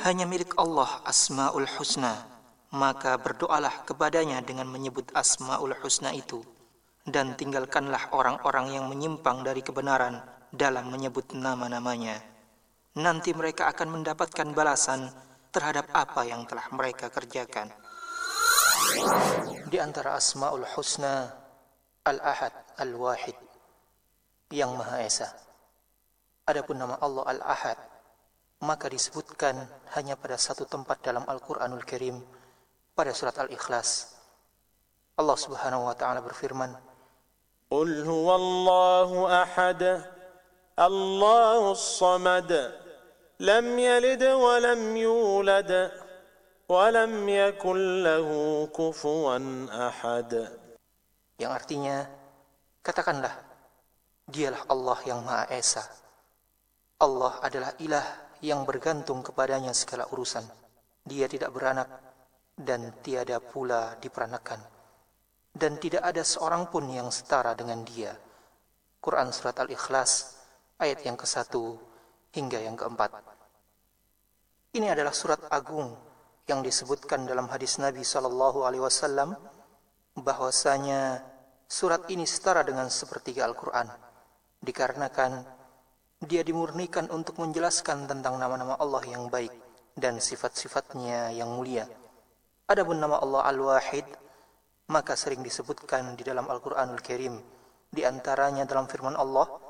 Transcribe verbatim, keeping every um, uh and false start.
hanya milik Allah Asmaul Husna, maka berdoalah kepadanya dengan menyebut Asmaul Husna itu, dan tinggalkanlah orang-orang yang menyimpang dari kebenaran dalam menyebut nama-namanya. Nanti mereka akan mendapatkan balasan terhadap apa yang telah mereka kerjakan. Di antara Asmaul Husna, Al-Ahad, Al-Wahid, yang Maha Esa. Adapun nama Allah Al-Ahad, maka disebutkan hanya pada satu tempat dalam Al-Quranul Karim, pada surat Al-Ikhlas. Allah Subhanahu wa ta'ala berfirman, Qul huwallahu ahad, Allahus samad, lam yalid wa lam yulad, wa lam yakul lahu kufuwan ahad. Yang artinya, katakanlah, dialah Allah yang Maha Esa. Allah adalah ilah yang bergantung kepadanya segala urusan. Dia tidak beranak dan tiada pula diperanakan, dan tidak ada seorang pun yang setara dengan dia. Quran Surat Al-Ikhlas ayat yang ke satu hingga yang keempat. Ini adalah surat agung yang disebutkan dalam hadis Nabi shallallahu alaihi wasallam bahwasanya surat ini setara dengan sepertiga Al-Quran, dikarenakan dia dimurnikan untuk menjelaskan tentang nama-nama Allah yang baik dan sifat-sifatnya yang mulia. Adapun nama Allah Al-Wahid, maka sering disebutkan di dalam Al-Quranul Karim, di antaranya dalam firman Allah,